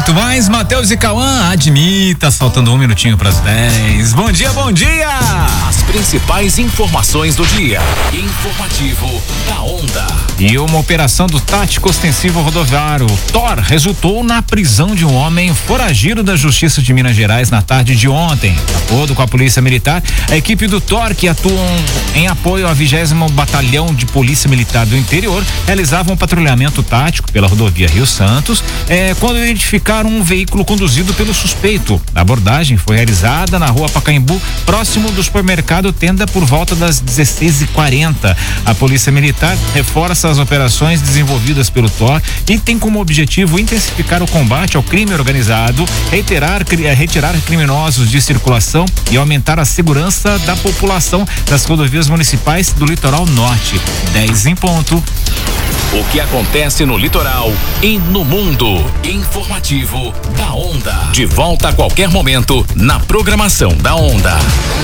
Muito mais, Matheus e Cauã, admita, faltando 1 minutinho para as 10. Bom dia, bom dia! As principais informações do dia. Informativo da Onda. E uma operação do Tático Ostensivo Rodoviário, TOR, resultou na prisão de um homem foragido da Justiça de Minas Gerais na tarde de ontem. De acordo com a Polícia Militar, a equipe do TOR, que atuam em apoio ao 20º Batalhão de Polícia Militar do Interior, realizavam um patrulhamento tático pela rodovia Rio Santos, quando identificaram um veículo conduzido pelo suspeito. A abordagem foi realizada na rua Pacaembu, próximo do supermercado Tenda, por volta das 16h40. A Polícia Militar reforça as operações desenvolvidas pelo TOR e tem como objetivo intensificar o combate ao crime organizado, retirar criminosos de circulação e aumentar a segurança da população das rodovias municipais do litoral norte. 10 em ponto. O que acontece no litoral e no mundo. Informativo da Onda. De volta a qualquer momento na programação da Onda.